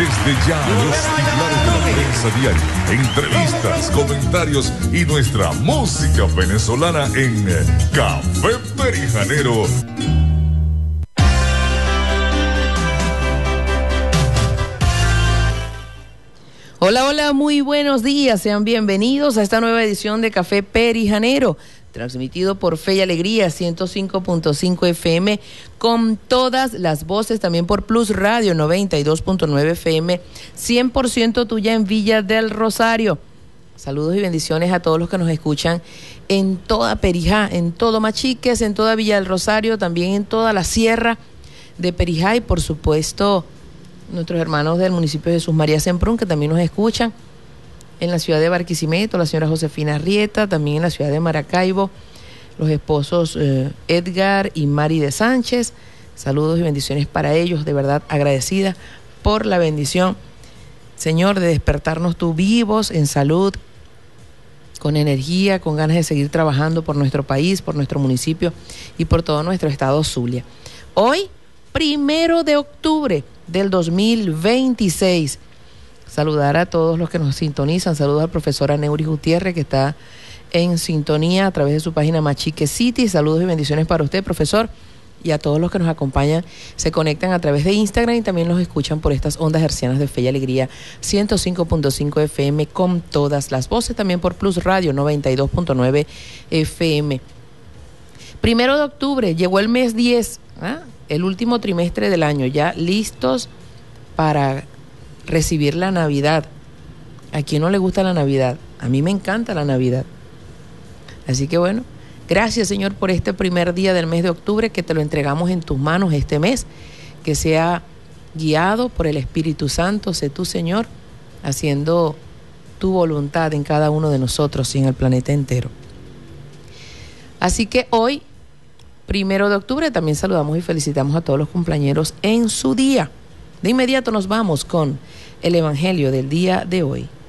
Desde ya, los titulares de la prensa diaria, entrevistas, comentarios y nuestra música venezolana en Café Perijanero. Hola, hola, muy buenos días. Sean bienvenidos a esta nueva edición de Café Perijanero, transmitido por Fe y Alegría 105.5 FM, con todas las voces, también por Plus Radio 92.9 FM, 100% tuya en Villa del Rosario. Saludos y bendiciones a todos los que nos escuchan en toda Perijá, en todo Machiques, en toda Villa del Rosario, también en toda la sierra de Perijá y por supuesto nuestros hermanos del municipio de Jesús María Semprún, que también nos escuchan en la ciudad de Barquisimeto, la señora Josefina Rieta, también en la ciudad de Maracaibo, los esposos Edgar y Mari de Sánchez. Saludos y bendiciones para ellos, de verdad agradecida por la bendición, Señor, de despertarnos tú vivos, en salud, con energía, con ganas de seguir trabajando por nuestro país, por nuestro municipio y por todo nuestro estado Zulia. Hoy, 1 de octubre del 2026. Saludar a todos los que nos sintonizan. Saludos al profesor Aneuris Gutiérrez, que está en sintonía a través de su página Machique City. Saludos y bendiciones para usted, profesor, y a todos los que nos acompañan, se conectan a través de Instagram y también los escuchan por estas ondas hercianas de Fe y Alegría 105.5 FM con todas las voces, también por Plus Radio 92.9 FM. 1 de octubre, llegó el mes 10, el último trimestre del año, ya listos para recibir la Navidad. ¿A quién no le gusta la Navidad? A mí me encanta la Navidad. Así que bueno, gracias, Señor, por este primer día del mes de octubre, que te lo entregamos en tus manos este mes, que sea guiado por el Espíritu Santo. Sé tú, Señor, haciendo tu voluntad en cada uno de nosotros y en el planeta entero. Así que hoy, 1 de octubre, también saludamos y felicitamos a todos los cumpleañeros en su día. De inmediato nos vamos con el Evangelio del día de hoy.